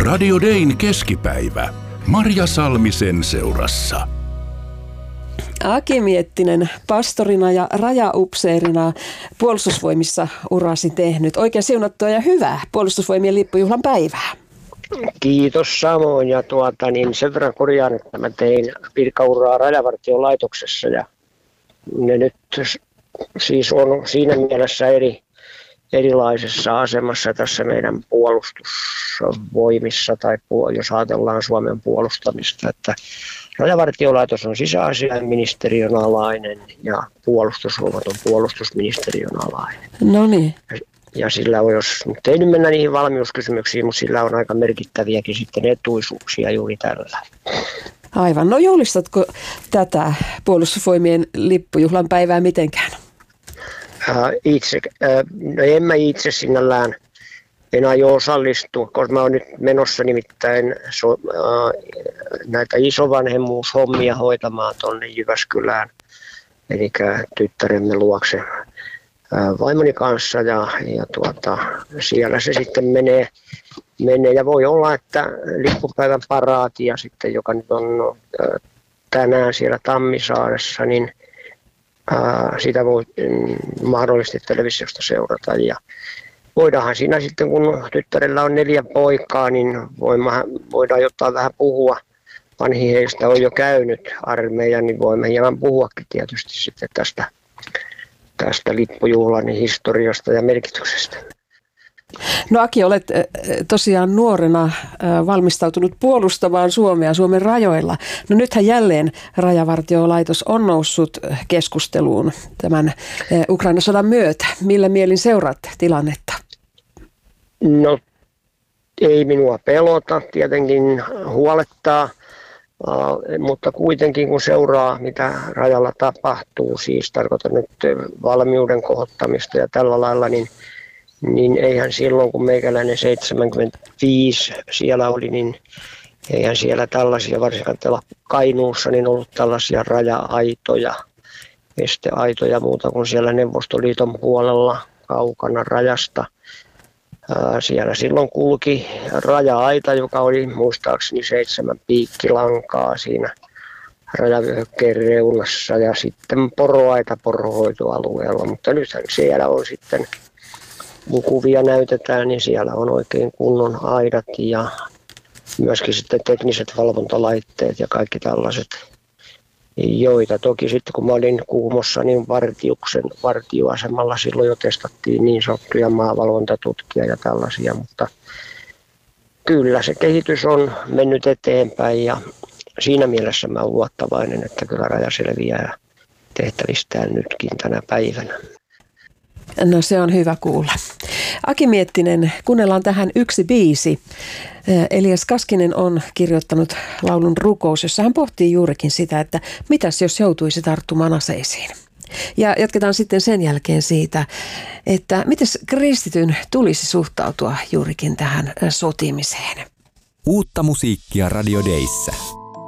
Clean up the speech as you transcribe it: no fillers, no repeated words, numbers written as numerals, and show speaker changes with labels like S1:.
S1: Radio Dayn keskipäivä. Marja Salmisen seurassa.
S2: Aki Miettinen, pastorina ja rajaupseerina Puolustusvoimissa urasi tehnyt. Oikein siunattua ja hyvää Puolustusvoimien lippujuhlan päivää.
S3: Kiitos samoin. Ja sen verran korjaan, että mä tein virkauraa Rajavartiolaitoksessa ja ne nyt siis on siinä mielessä erilaisessa asemassa tässä meidän puolustusvoimissa tai jos ajatellaan Suomen puolustamista, että Rajavartiolaitos on sisäasiainministeriön alainen ja puolustusvoimat on puolustusministeriön alainen.
S2: No niin.
S3: Ja sillä on, jos nyt ei nyt mennä niihin valmiuskysymyksiin, mutta sillä on aika merkittäviäkin sitten etuisuuksia juuri tällä.
S2: Aivan. No juhlistatko tätä Puolustusvoimien lippujuhlan päivää mitenkään?
S3: No en mä itse sinällään en aio osallistua, koska mä oon nyt menossa nimittäin näitä isovanhemmuushommia hoitamaan tuonne Jyväskylään, eli tyttäremme luokse vaimoni kanssa ja siellä se sitten menee ja voi olla, että lippupäivän paraatia sitten, joka nyt on tänään siellä Tammisaaressa, niin sitä voi mahdollisesti televisiosta seurata ja voidaanhan siinä sitten, kun tyttärellä on 4 poikaa, niin voidaan jotain vähän puhua. Vanhi heistä on jo käynyt armeijan, niin voimme hieman puhuakin tietysti sitten tästä lippujuhlan historiasta ja merkityksestä.
S2: No Aki, olet tosiaan nuorena valmistautunut puolustamaan Suomea Suomen rajoilla. No nythän jälleen Rajavartiolaitos on noussut keskusteluun tämän Ukrainan sodan myötä. Millä mielin seuraat tilannetta?
S3: No ei minua pelota, tietenkin huolettaa, mutta kuitenkin kun seuraa mitä rajalla tapahtuu, siis tarkoitan nyt valmiuden kohottamista ja tällä lailla, niin eihän silloin, kun meikäläinen 75 siellä oli, niin eihän siellä tällaisia, varsinkaan täällä Kainuussa, niin ollut tällaisia raja-aitoja, esteaitoja muuta kuin siellä Neuvostoliiton puolella kaukana rajasta. Siellä silloin kulki raja-aita, joka oli muistaakseni 7 piikkilankaa siinä rajavyöhykkeen reunassa ja sitten poroaita poronhoitoalueella, mutta nythän siellä on sitten, kun kuvia näytetään, niin siellä on oikein kunnon aidat ja myöskin sitten tekniset valvontalaitteet ja kaikki tällaiset, joita toki sitten kun mä olin Kuhmossa, niin vartioasemalla silloin jo testattiin niin sanottuja maavalvontatutkia ja tällaisia, mutta kyllä se kehitys on mennyt eteenpäin ja siinä mielessä mä oon luottavainen, että kyllä raja selviää tehtävistään nytkin tänä päivänä.
S2: No se on hyvä kuulla. Aki Miettinen, kuunnellaan tähän yksi biisi. Elias Kaskinen on kirjoittanut laulun Rukous, jossa hän pohtii juurikin sitä, että mitäs jos joutuisi tarttumaan aseisiin. Ja jatketaan sitten sen jälkeen siitä, että miten kristityn tulisi suhtautua juurikin tähän sotimiseen.
S4: Uutta musiikkia Radio Dayssä.